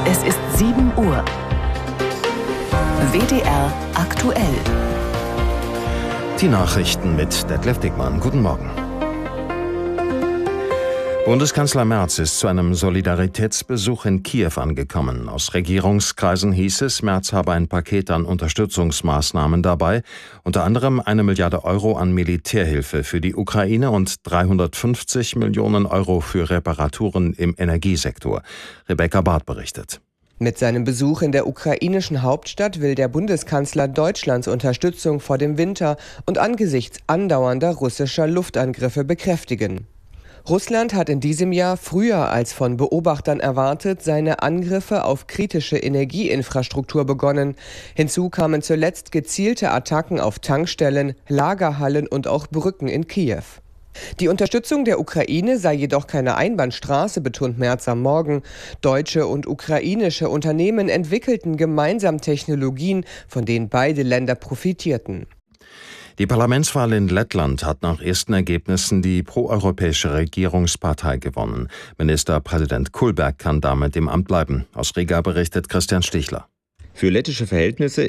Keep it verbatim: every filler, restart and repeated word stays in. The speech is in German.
Es ist sieben Uhr. W D R aktuell. Die Nachrichten mit Detlef Dickmann. Guten Morgen. Bundeskanzler Merz ist zu einem Solidaritätsbesuch in Kiew angekommen. Aus Regierungskreisen hieß es, Merz habe ein Paket an Unterstützungsmaßnahmen dabei, unter anderem eine Milliarde Euro an Militärhilfe für die Ukraine und dreihundertfünfzig Millionen Euro für Reparaturen im Energiesektor. Rebecca Barth berichtet. Mit seinem Besuch in der ukrainischen Hauptstadt will der Bundeskanzler Deutschlands Unterstützung vor dem Winter und angesichts andauernder russischer Luftangriffe bekräftigen. Russland hat in diesem Jahr früher als von Beobachtern erwartet seine Angriffe auf kritische Energieinfrastruktur begonnen. Hinzu kamen zuletzt gezielte Attacken auf Tankstellen, Lagerhallen und auch Brücken in Kiew. Die Unterstützung der Ukraine sei jedoch keine Einbahnstraße, betont Merz am Morgen. Deutsche und ukrainische Unternehmen entwickelten gemeinsam Technologien, von denen beide Länder profitierten. Die Parlamentswahl in Lettland hat nach ersten Ergebnissen die proeuropäische Regierungspartei gewonnen. Ministerpräsident Kulberg kann damit im Amt bleiben. Aus Riga berichtet Christian Stichler. Für lettische Verhältnisse